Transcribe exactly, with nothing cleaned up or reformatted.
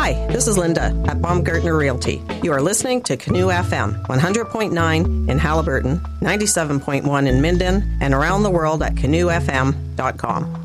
Hi, this is Linda at Baumgartner Realty. You are listening to Canoe F M, one hundred point nine in Halliburton, ninety-seven point one in Minden, and around the world at canoe f m dot com.